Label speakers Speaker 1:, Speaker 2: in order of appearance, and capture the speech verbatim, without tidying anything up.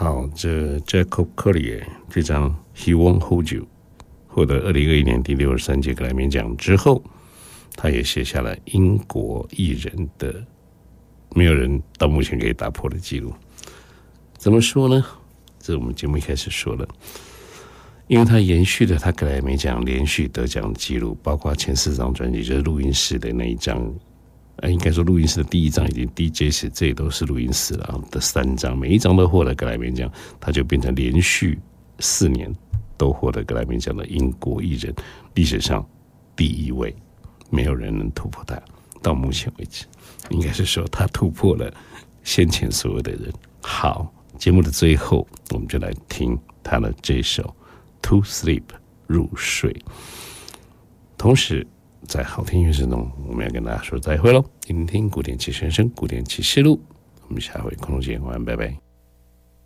Speaker 1: 好，这 Jacob Collier 这张 He Won't Hold You 获得二零二一年第六十三届格莱美奖之后，他也写下了英国艺人的没有人到目前可以打破的记录。怎么说呢？这是我们节目一开始说了，因为他延续了他格莱美奖连续得奖的记录，包括前四张专辑，就是录音室的那一张。呃，应该说录音室的第一张以及 D J 室，这也都是录音室了的三张，每一张都获得格莱美奖，他就变成连续四年都获得格莱美奖的英国艺人，历史上第一位，没有人能突破他。到目前为止，应该是说他突破了先前所有的人。好，节目的最后，我们就来听他的这首《To Sleep》入睡，同时。在好听音乐之中，我们要跟大家说再会喽！聆听古典奇先生，古典启示录，我们下回空中见，晚安，拜拜。